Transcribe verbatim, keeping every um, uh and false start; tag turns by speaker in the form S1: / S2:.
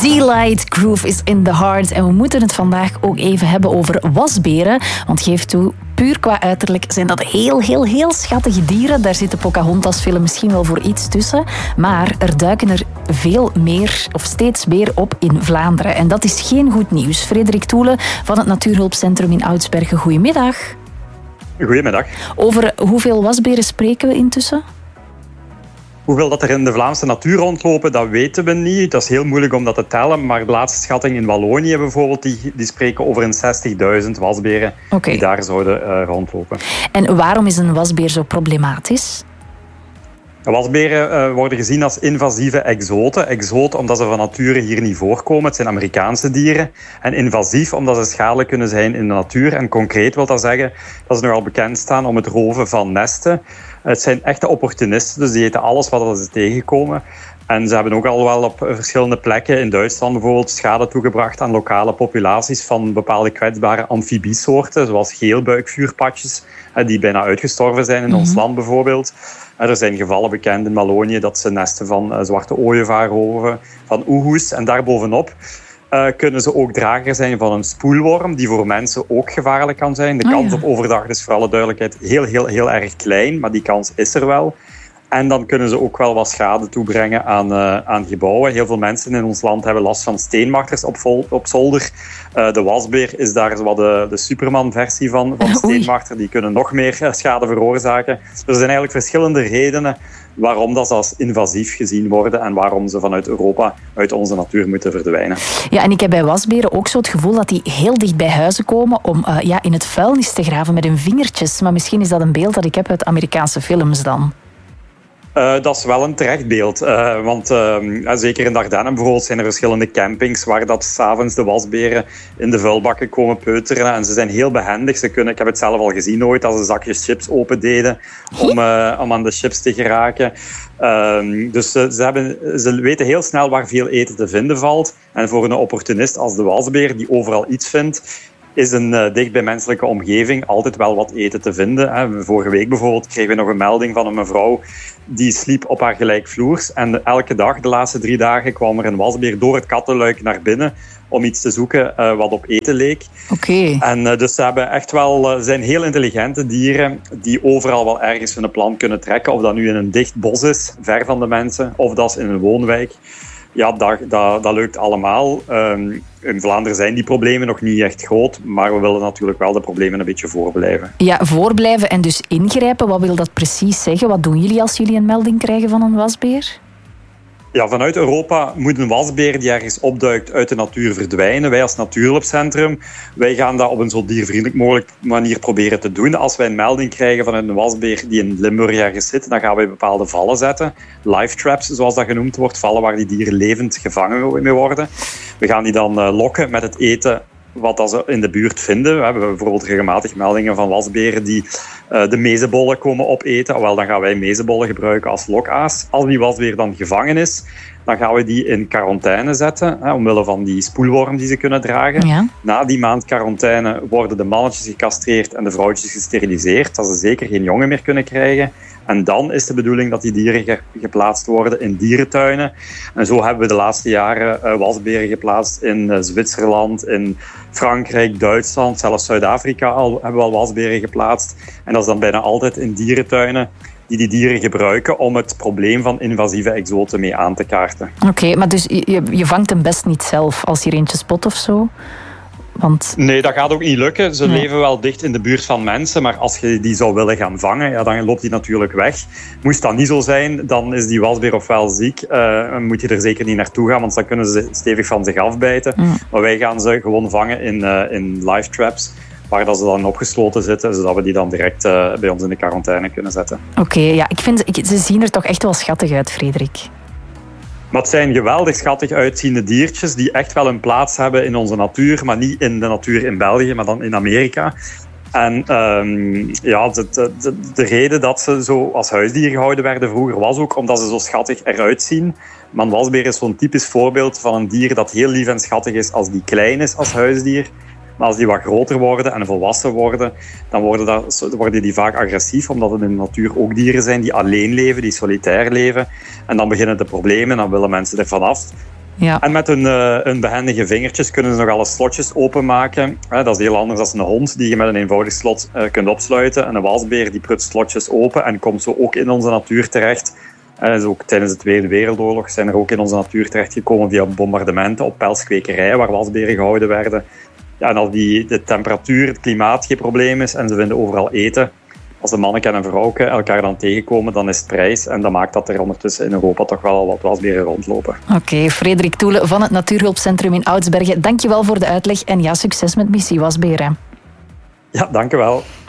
S1: D-Light, Groove is in the Heart. En we moeten het vandaag ook even hebben over wasberen. Want geef toe, puur qua uiterlijk zijn dat heel, heel, heel schattige dieren. Daar zit de Pocahontas-film misschien wel voor iets tussen. Maar er duiken er veel meer, of steeds meer op in Vlaanderen. En dat is geen goed nieuws. Frederik Toele van het Natuurhulpcentrum in Oudsbergen. Goedemiddag.
S2: Goedemiddag.
S1: Over hoeveel wasberen spreken we intussen?
S2: Hoeveel dat er in de Vlaamse natuur rondlopen, dat weten we niet. Dat is heel moeilijk om dat te tellen. Maar de laatste schatting in Wallonië bijvoorbeeld, die, die spreken over een zestigduizend wasberen okay. die daar zouden uh, rondlopen.
S1: En waarom is een wasbeer zo problematisch?
S2: Wasberen uh, worden gezien als invasieve exoten. Exoten omdat ze van nature hier niet voorkomen. Het zijn Amerikaanse dieren. En invasief omdat ze schadelijk kunnen zijn in de natuur. En concreet wil dat zeggen dat ze nogal bekend staan om het roven van nesten. Het zijn echte opportunisten, dus die eten alles wat ze tegenkomen. En ze hebben ook al wel op verschillende plekken in Duitsland bijvoorbeeld schade toegebracht aan lokale populaties van bepaalde kwetsbare amfibiesoorten, zoals geelbuikvuurpatjes, die bijna uitgestorven zijn in mm-hmm. ons land bijvoorbeeld. Er zijn gevallen bekend in Wallonië dat ze nesten van zwarte ooievaar roven, van oehoes. En daarbovenop uh, kunnen ze ook drager zijn van een spoelworm, die voor mensen ook gevaarlijk kan zijn. De kans oh, ja. op overdag is voor alle duidelijkheid heel, heel, heel erg klein, maar die kans is er wel. En dan kunnen ze ook wel wat schade toebrengen aan, uh, aan gebouwen. Heel veel mensen in ons land hebben last van steenmachters op, vol, op zolder. Uh, de wasbeer is daar zo wat de, de Superman-versie van, van de steenmachter. Die kunnen nog meer schade veroorzaken. Dus er zijn eigenlijk verschillende redenen waarom dat ze als invasief gezien worden en waarom ze vanuit Europa uit onze natuur moeten verdwijnen.
S1: Ja, en ik heb bij wasberen ook zo het gevoel dat die heel dicht bij huizen komen om uh, ja, in het vuilnis te graven met hun vingertjes. Maar misschien is dat een beeld dat ik heb uit Amerikaanse films dan.
S2: Uh, dat is wel een terecht beeld. Uh, want uh, zeker in de Ardennen bijvoorbeeld zijn er verschillende campings waar dat 's avonds de wasberen in de vuilbakken komen peuteren. En ze zijn heel behendig. Ze kunnen, ik heb het zelf al gezien ooit, als ze zakjes chips opendeden om, uh, om aan de chips te geraken. Uh, dus uh, ze, hebben, ze weten heel snel waar veel eten te vinden valt. En voor een opportunist als de wasbeer, die overal iets vindt, is een uh, dicht bij menselijke omgeving altijd wel wat eten te vinden. Hè. Vorige week bijvoorbeeld kregen we nog een melding van een mevrouw die sliep op haar gelijkvloers. En de, elke dag, de laatste drie dagen, kwam er een wasbeer door het kattenluik naar binnen om iets te zoeken uh, wat op eten leek.
S1: Okay.
S2: En uh, dus ze hebben echt wel, uh, zijn heel intelligente dieren die overal wel ergens hun plan kunnen trekken. Of dat nu in een dicht bos is, ver van de mensen, of dat is in een woonwijk. Ja, dat, dat, dat lukt allemaal. Um, in Vlaanderen zijn die problemen nog niet echt groot, maar we willen natuurlijk wel de problemen een beetje voorblijven.
S1: Ja, voorblijven en dus ingrijpen. Wat wil dat precies zeggen? Wat doen jullie als jullie een melding krijgen van een wasbeer?
S2: Ja, vanuit Europa moet een wasbeer die ergens opduikt uit de natuur verdwijnen. Wij als Natuurhulpcentrum, wij gaan dat op een zo diervriendelijk mogelijk manier proberen te doen. Als wij een melding krijgen van een wasbeer die in Limburg ergens zit, dan gaan wij bepaalde vallen zetten. Live traps, zoals dat genoemd wordt. Vallen waar die dieren levend gevangen mee worden. We gaan die dan uh, lokken met het eten wat ze in de buurt vinden. We hebben bijvoorbeeld regelmatig meldingen van wasberen die uh, de mezenbollen komen opeten. Wel, dan gaan wij mezenbollen gebruiken als lokaas. Als die wasbeer dan gevangen is, dan gaan we die in quarantaine zetten, hè, omwille van die spoelworm die ze kunnen dragen. Ja. Na die maand quarantaine worden de mannetjes gecastreerd en de vrouwtjes gesteriliseerd, dat ze zeker geen jongen meer kunnen krijgen. En dan is de bedoeling dat die dieren ge- geplaatst worden in dierentuinen. En zo hebben we de laatste jaren uh, wasberen geplaatst in uh, Zwitserland, in Frankrijk, Duitsland, zelfs Zuid-Afrika al, hebben we al wasberen geplaatst. En dat is dan bijna altijd in dierentuinen die die dieren gebruiken om het probleem van invasieve exoten mee aan te kaarten.
S1: Oké, okay, maar dus je, je vangt hem best niet zelf als je er eentje spot of zo? Want...
S2: Nee, dat gaat ook niet lukken. Ze nee. leven wel dicht in de buurt van mensen, maar als je die zou willen gaan vangen, ja, dan loopt die natuurlijk weg. Moest dat niet zo zijn, dan is die wasbeer ofwel ziek. Uh, moet je er zeker niet naartoe gaan, want dan kunnen ze stevig van zich afbijten. Mm. Maar wij gaan ze gewoon vangen in, uh, in live traps, waar dat ze dan opgesloten zitten, zodat we die dan direct uh, bij ons in de quarantaine kunnen zetten.
S1: Oké, okay, ja, ik vind ik, ze zien er toch echt wel schattig uit, Frederik.
S2: Maar het zijn geweldig schattig uitziende diertjes die echt wel een plaats hebben in onze natuur, maar niet in de natuur in België, maar dan in Amerika. En um, ja, de, de, de reden dat ze zo als huisdier gehouden werden vroeger was ook omdat ze zo schattig eruit zien. Maar een wasbeer is zo'n typisch voorbeeld van een dier dat heel lief en schattig is als die klein is als huisdier. Maar als die wat groter worden en volwassen worden, dan worden, dat, worden die vaak agressief, omdat het in de natuur ook dieren zijn die alleen leven, die solitair leven. En dan beginnen de problemen, dan willen mensen er vanaf.
S1: Ja.
S2: En met hun, uh, hun behendige vingertjes kunnen ze nog alle slotjes openmaken. Uh, dat is heel anders dan een hond die je met een eenvoudig slot uh, kunt opsluiten. En een wasbeer die prut slotjes open en komt zo ook in onze natuur terecht. Uh, dus ook tijdens de Tweede Wereldoorlog zijn er ook in onze natuur terechtgekomen via bombardementen op pelskwekerij waar wasberen gehouden werden. Ja, en als die, de temperatuur, het klimaat geen probleem is en ze vinden overal eten, als een manneke en een vrouwke elkaar dan tegenkomen, dan is het prijs. En dat maakt dat er ondertussen in Europa toch wel al wat wasberen rondlopen.
S1: Oké, okay, Frederik Toele van het Natuurhulpcentrum in Oudsbergen. Dankjewel voor de uitleg en ja, succes met missie wasberen.
S2: Ja, dankjewel.